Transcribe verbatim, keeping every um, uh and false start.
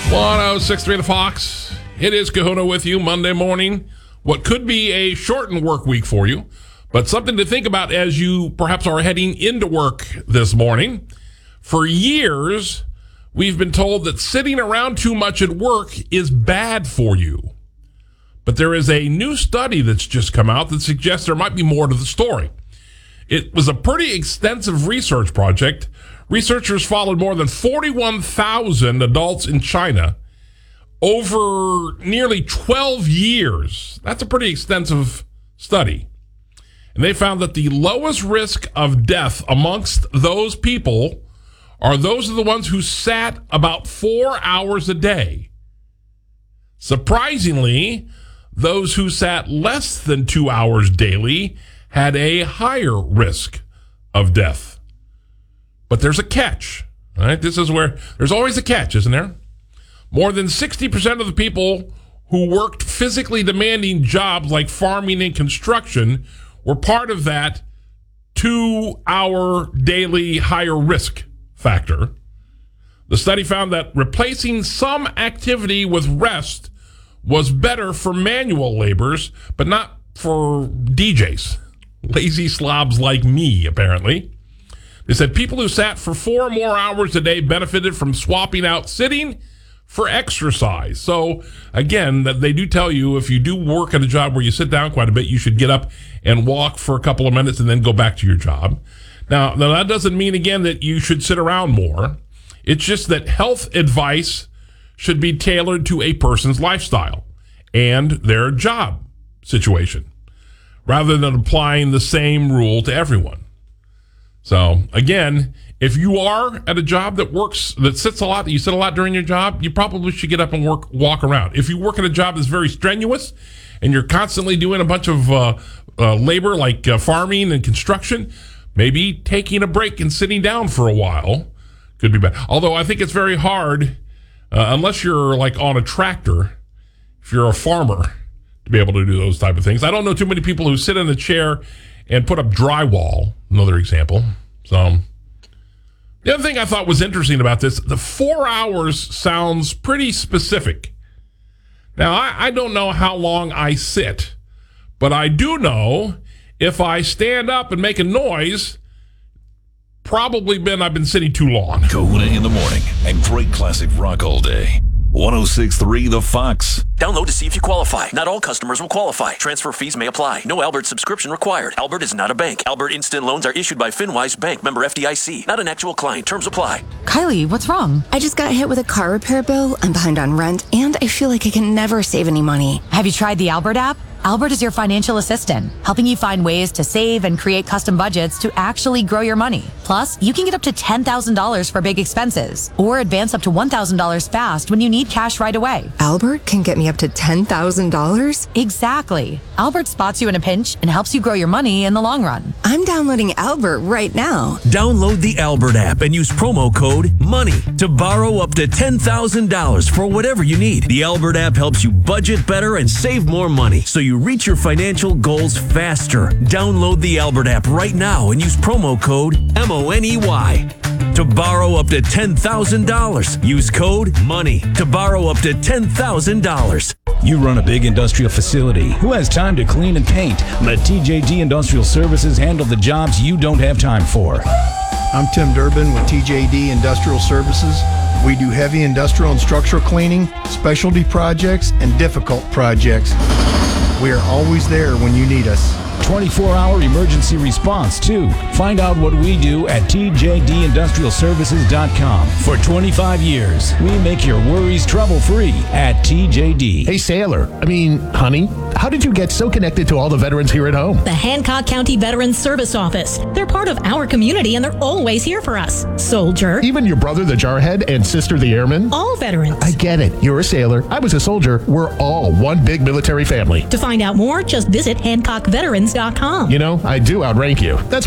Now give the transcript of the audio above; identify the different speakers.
Speaker 1: one oh six point three The Fox. It is Kahuna with you Monday morning. What could be a shortened work week for you, but something to think about as you perhaps are heading into work this morning. For years, we've been told that sitting around too much at work is bad for you. But there is a new study that's just come out that suggests there might be more to the story. It was a pretty extensive research project. Researchers followed more than forty-one thousand adults in China over nearly twelve years. That's a pretty extensive study. And they found that the lowest risk of death amongst those people are those are the ones who sat about four hours a day. Surprisingly, those who sat less than two hours daily had a higher risk of death. But there's a catch, all right? This is where there's always a catch, isn't there? More than sixty percent of the people who worked physically demanding jobs like farming and construction were part of that two-hour daily higher risk factor. The study found that replacing some activity with rest was better for manual laborers, but not for D Js. Lazy slobs like me, apparently. They said people who sat for four or more hours a day benefited from swapping out sitting for exercise. So, again, that they do tell you if you do work at a job where you sit down quite a bit, you should get up and walk for a couple of minutes and then go back to your job. Now, now that doesn't mean, again, that you should sit around more. It's just that health advice should be tailored to a person's lifestyle and their job situation, rather than applying the same rule to everyone. So, again, if you are at a job that works, that sits a lot, that you sit a lot during your job, you probably should get up and work, walk around. If you work at a job that's very strenuous and you're constantly doing a bunch of uh, uh, labor like uh, farming and construction, maybe taking a break and sitting down for a while could be bad. Although I think it's very hard, uh, unless you're like on a tractor, if you're a farmer, to be able to do those type of things. I don't know too many people who sit in a chair and put up drywall, another example. So, the other thing I thought was interesting about this, the four hours sounds pretty specific. Now, I, I don't know how long I sit, but I do know if I stand up and make a noise, probably been I've been sitting too long.
Speaker 2: Kahuna in the morning and great classic rock all day. one oh six point three The Fox.
Speaker 3: Download to see if you qualify. Not all customers will qualify. Transfer fees may apply. No Albert subscription required. Albert is not a bank. Albert Instant Loans are issued by FinWise Bank, member F D I C. Not an actual client. Terms apply.
Speaker 4: Kylie, what's wrong?
Speaker 5: I just got hit with a car repair bill. I'm behind on rent, and I feel like I can never save any money.
Speaker 4: Have you tried the Albert app? Albert is your financial assistant, helping you find ways to save and create custom budgets to actually grow your money. Plus, you can get up to ten thousand dollars for big expenses, or advance up to one thousand dollars fast when you need cash right away.
Speaker 5: Albert can get me up to ten thousand dollars?
Speaker 4: Exactly. Albert spots you in a pinch and helps you grow your money in the long run.
Speaker 5: I'm downloading Albert right now.
Speaker 6: Download the Albert app and use promo code MONEY to borrow up to ten thousand dollars for whatever you need. The Albert app helps you budget better and save more money, so you reach your financial goals faster. Download the Albert app right now and use promo code M O N E Y to borrow up to ten thousand dollars. Use code MONEY to borrow up to ten thousand dollars.
Speaker 7: You run a big industrial facility. Who has time to clean and paint? Let T J D Industrial Services handle the jobs you don't have time for.
Speaker 8: I'm Tim Durbin with T J D Industrial Services. We do heavy industrial and structural cleaning, specialty projects, and difficult projects. We are always there when you need us.
Speaker 7: twenty-four hour emergency response, too. Find out what we do at T J D industrial services dot com. For twenty-five years, we make your worries trouble-free at T J D.
Speaker 9: Hey, Sailor. I mean, honey, how did you get so connected to all the veterans here at home?
Speaker 10: The Hancock County Veterans Service Office. They're part of our community, and they're always here for us. Soldier.
Speaker 9: Even your brother, the Jarhead, and sister, the Airman?
Speaker 10: All veterans.
Speaker 9: I get it. You're a sailor. I was a soldier. We're all one big military family.
Speaker 10: To find out more, just visit Hancock Veterans dot com.
Speaker 9: You know, I do outrank you. That's